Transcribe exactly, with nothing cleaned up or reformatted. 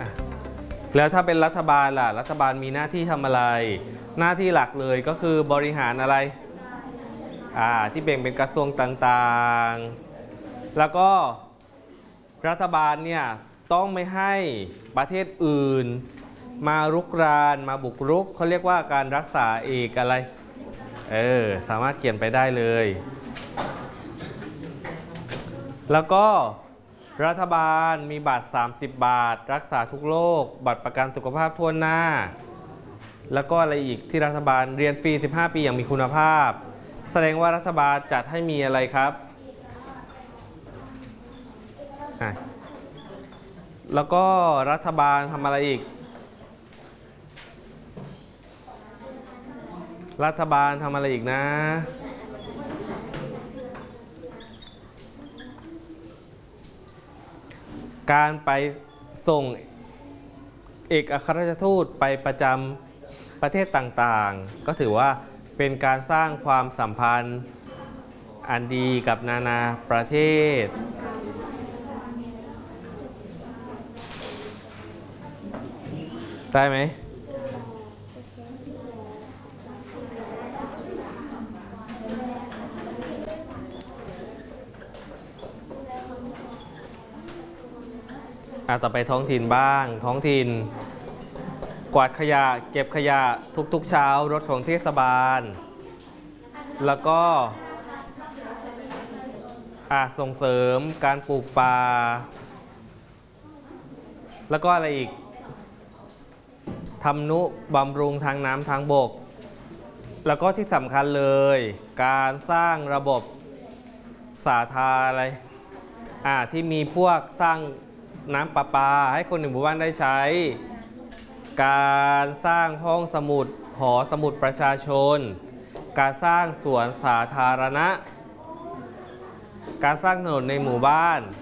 แล้วถ้าเป็นรัฐบาลล่ะรัฐบาลมีหน้าที่ทำอะไร หน้าที่หลักเลยก็คือบริหารอะไรอ่าที่แบ่งเป็นกระทรวงต่างๆแล้วก็รัฐบาลเนี่ยต้องไม่ให้ประเทศอื่นมารุกรานมาบุกรุกเขาเรียกว่าการรักษาเอกอะไรเออสามารถเขียนไปได้เลยแล้วก็รัฐบาลมีบัตรสามสิบบาทรักษาทุกโรคบัตรประกันสุขภาพทั่วหน้าแล้วก็อะไรอีกที่รัฐบาลเรียนฟรีสิบห้าปีอย่างมีคุณภาพแสดงว่ารัฐบาลจัดให้มีอะไรครับแล้วก็รัฐบาลทำอะไรอีกรัฐบาลทำอะไรอีกนะการไปส่งเอกอัครราชทูตไปประจำประเทศต่างๆก็ถือว่าเป็นการสร้างความสัมพันธ์อันดีกับนานาประเทศได้ไหมต่อไปท้องถิ่นบ้างท้องถิ่นกวาดขยะเก็บขยะทุกๆเช้ารถของเทศบาลแล้วก็ส่งเสริมการปลูกป่าแล้วก็อะไรอีกทำนุบำรุงทางน้ำทางบกแล้วก็ที่สำคัญเลยการสร้างระบบสาธารณอะไรอ่าที่มีพวกสร้างน้ำประปาให้คนในหมู่บ้านได้ใช้การสร้างห้องสมุดหอสมุดประชาชนการสร้างสวนสาธารณะการสร้างถนนในหมู่บ้าน